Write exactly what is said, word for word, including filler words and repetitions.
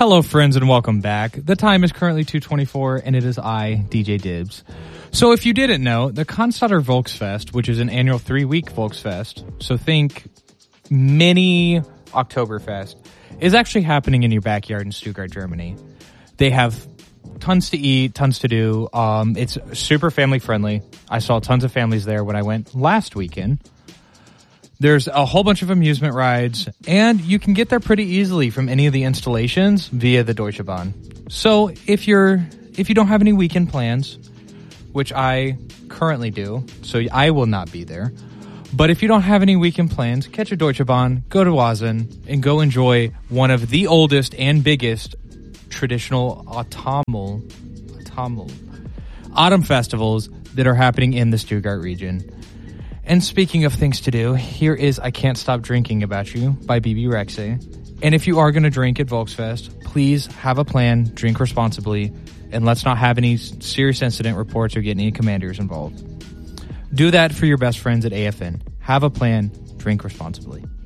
Hello, friends, and welcome back. The time is currently two twenty-four, and it is I, D J Dibs. So if you didn't know, the Cannstatter Volksfest, which is an annual three-week Volksfest, so think mini Oktoberfest, is actually happening in your backyard in Stuttgart, Germany. They have tons to eat, tons to do. Um, it's super family-friendly. I saw tons of families there when I went last weekend. There's a whole bunch of amusement rides, and you can get there pretty easily from any of the installations via the Deutsche Bahn. So if you're if you don't have any weekend plans, which I currently do, so I will not be there. But if you don't have any weekend plans, catch a Deutsche Bahn, go to Wazen, and go enjoy one of the oldest and biggest traditional autumnal, autumnal, autumn festivals that are happening in the Stuttgart region. And speaking of things to do, here is I Can't Stop Drinking About You by B B Rexha. And if you are going to drink at Volksfest, please have a plan, drink responsibly, and let's not have any serious incident reports or get any commanders involved. Do that for your best friends at A F N. Have a plan, drink responsibly.